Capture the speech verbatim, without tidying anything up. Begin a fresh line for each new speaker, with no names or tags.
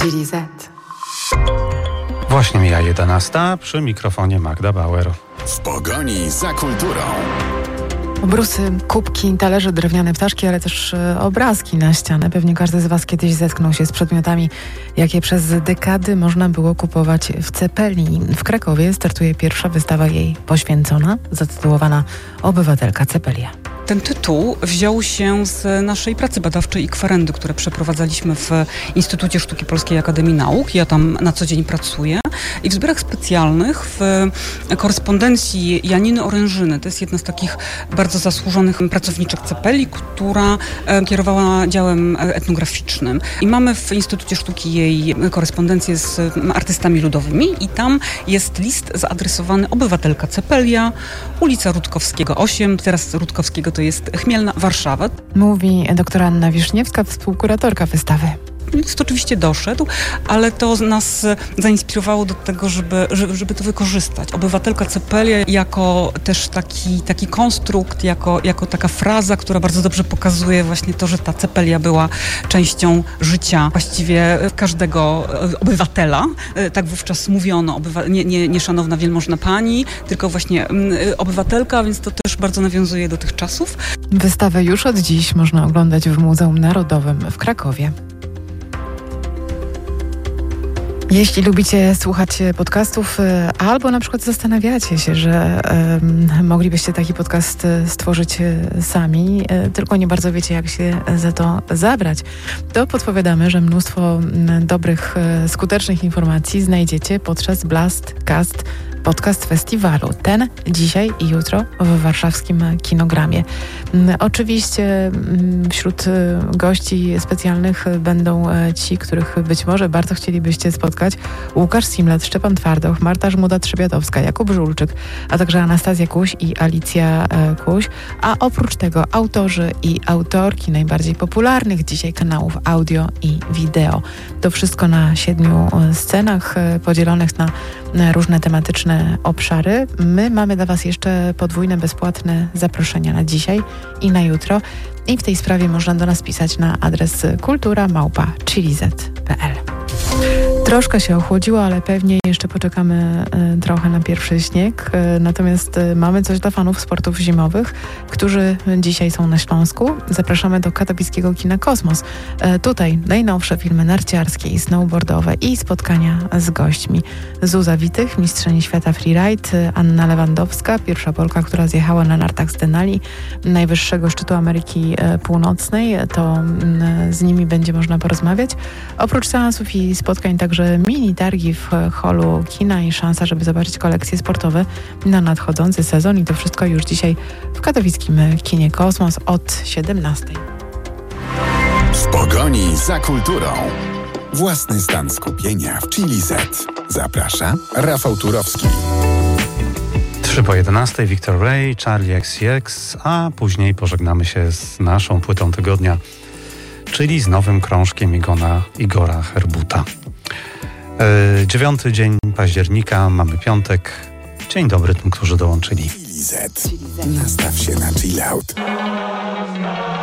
Chili Z.
Właśnie mija jedenasta, przy mikrofonie Magda Bauer.
W pogoni za kulturą.
Obrusy, kubki, talerze, drewniane ptaszki, ale też e, obrazki na ścianę. Pewnie każdy z Was kiedyś zetknął się z przedmiotami, jakie przez dekady można było kupować w Cepeli. W Krakowie startuje pierwsza wystawa jej poświęcona, zatytułowana Obywatelka Cepelia.
Ten tytuł wziął się z naszej pracy badawczej i kwerendy, które przeprowadzaliśmy w Instytucie Sztuki Polskiej Akademii Nauk. Ja tam na co dzień pracuję. I w zbiorach specjalnych, w korespondencji Janiny Orężyny, to jest jedna z takich bardzo zasłużonych pracowniczek Cepeli, która kierowała działem etnograficznym. I mamy w Instytucie Sztuki jej korespondencję z artystami ludowymi i tam jest list zaadresowany Obywatelka Cepelia, ulica Rutkowskiego osiem, teraz Rutkowskiego to jest Chmielna, Warszawa.
Mówi doktor Anna Wiszniewska, współkuratorka wystawy.
List oczywiście doszedł, ale to nas zainspirowało do tego, żeby, żeby, żeby to wykorzystać. Obywatelka Cepelia jako też taki, taki konstrukt, jako, jako taka fraza, która bardzo dobrze pokazuje właśnie to, że ta Cepelia była częścią życia właściwie każdego obywatela. Tak wówczas mówiono, obywa- nie, nie, nie szanowna wielmożna pani, tylko właśnie obywatelka, więc to też bardzo nawiązuje do tych czasów.
Wystawę już od dziś można oglądać w Muzeum Narodowym w Krakowie. Jeśli lubicie słuchać podcastów albo na przykład zastanawiacie się, że um, moglibyście taki podcast stworzyć sami, tylko nie bardzo wiecie, jak się za to zabrać, to podpowiadamy, że mnóstwo dobrych, skutecznych informacji znajdziecie podczas Blastcast podcast festiwalu. Ten dzisiaj i jutro w warszawskim Kinogramie. Oczywiście wśród gości specjalnych będą ci, których być może bardzo chcielibyście spotkać. Łukasz Simlet, Szczepan Twardoch, Marta Żmuda-Trzebiatowska, Jakub Żulczyk, a także Anastazja Kuś i Alicja Kuś. A oprócz tego autorzy i autorki najbardziej popularnych dzisiaj kanałów audio i wideo. To wszystko na siedmiu scenach podzielonych na różne tematyczne obszary. My mamy dla Was jeszcze podwójne, bezpłatne zaproszenia na dzisiaj i na jutro. I w tej sprawie można do nas pisać na adres kultura małpa chili z kropka p l. Troszkę się ochłodziło, ale pewnie jeszcze poczekamy y, trochę na pierwszy śnieg. Y, natomiast y, mamy coś dla fanów sportów zimowych, którzy dzisiaj są na Śląsku. Zapraszamy do katowickiego kina Kosmos. Y, tutaj najnowsze filmy narciarskie i snowboardowe i spotkania z gośćmi. Zuza Witych, mistrzyni świata freeride, y, Anna Lewandowska, pierwsza Polka, która zjechała na nartach z Denali, najwyższego szczytu Ameryki y, Północnej. To y, z nimi będzie można porozmawiać. Oprócz seansów i spotkań także mini targi w holu kina i szansa, żeby zobaczyć kolekcje sportowe na nadchodzący sezon i to wszystko już dzisiaj w katowickim kinie Kosmos od siedemnastej.
W pogoni za kulturą. Własny stan skupienia w Chili Z. Zaprasza Rafał Turowski.
Trzy po jedenastej, Victor Ray, Charlie X C X, a później pożegnamy się z naszą płytą tygodnia, czyli z nowym krążkiem Igona Igora Herbuta. Dziewiąty dzień października, mamy piątek. Dzień dobry tym, którzy dołączyli.
Chili Z. Nastaw się na chill out.